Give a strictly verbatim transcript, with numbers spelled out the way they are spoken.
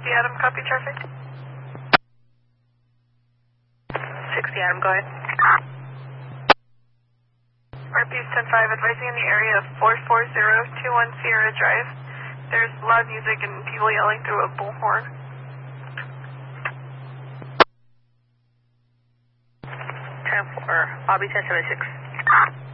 Adam, copy traffic. sixty Adam, go ahead. R P ten five advising in the area of four four zero two one Sierra Drive. There's loud music and people yelling through a bullhorn. ten four, Bobby ten seventy-six.